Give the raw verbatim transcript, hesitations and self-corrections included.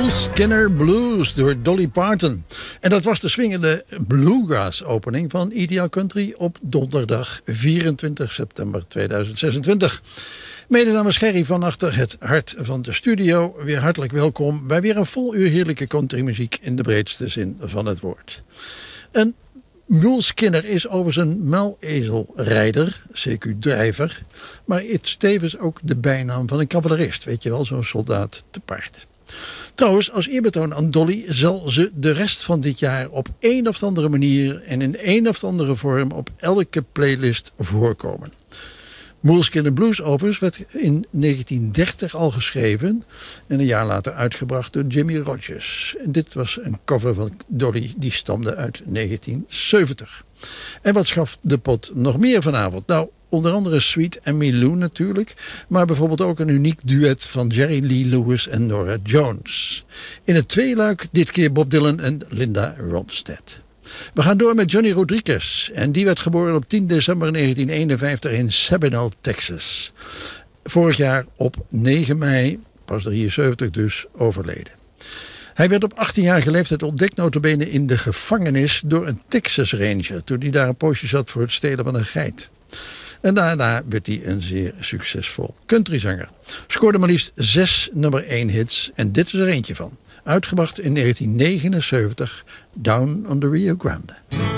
Skinner Blues door Dolly Parton. En dat was de swingende bluegrass opening van Ideal Country op donderdag vierentwintig september tweeduizend zesentwintig. Mede namens Gerry van achter het hart van de studio. Weer hartelijk welkom bij weer een vol uur heerlijke countrymuziek in de breedste zin van het woord. Een Mule Skinner is overigens een muilezelrijder, C Q drijver, maar het is tevens ook de bijnaam van een cavalerist, weet je wel, zo'n soldaat te paard. Trouwens, als eerbetoon aan Dolly zal ze de rest van dit jaar op een of andere manier en in een of andere vorm op elke playlist voorkomen. Mule Skinner Blues overigens werd in negentien dertig al geschreven en een jaar later uitgebracht door Jimmy Rogers. En dit was een cover van Dolly, die stamde uit negentien zeventig. En wat schaft de pot nog meer vanavond? Nou, onder andere Sweet Emmy Lou natuurlijk, maar bijvoorbeeld ook een uniek duet van Jerry Lee Lewis en Norah Jones. In het tweeluik dit keer Bob Dylan en Linda Ronstadt. We gaan door met Johnny Rodriguez. En die werd geboren op tien december negentien eenenvijftig in Sabinal, Texas. Vorig jaar op negen mei, pas drieënzeventig dus, overleden. Hij werd op achttienjarige leeftijd ontdekt nota bene in de gevangenis door een Texas Ranger, toen hij daar een poosje zat voor het stelen van een geit. En daarna werd hij een zeer succesvol countryzanger. Scoorde maar liefst zes nummer één hits en dit is er eentje van. Uitgebracht in negentien negenenzeventig, Down on the Rio Grande.